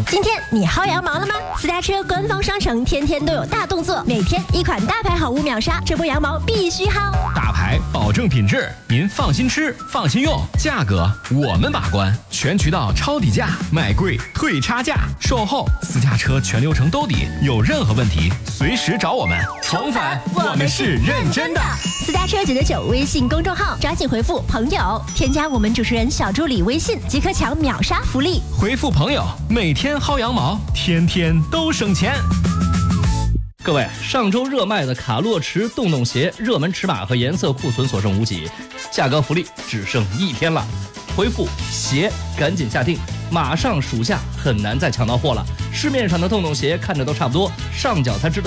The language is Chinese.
今天你薅羊毛了吗？私家车官方商城天天都有大动作，每天一款大牌好物秒杀，这波羊毛必须薅。 大牌保证品质，您放心吃，放心用，价格我们把关，全渠道抄底价，买贵退差价，售后私家车全流程兜底，有任何问题随时找我们。重返，我们是认真的。 私家车999微信公众号，抓紧回复朋友，添加我们主持人小助理微信即可抢秒杀福利。 回复朋友，每天薅羊毛，天天都省钱。 各位，上周热卖的卡洛驰洞洞鞋热门尺码和颜色库存所剩无几，价格福利只剩1天了。回复鞋赶紧下定，马上暑假很难再抢到货了。市面上的洞洞鞋看着都差不多，上脚才知道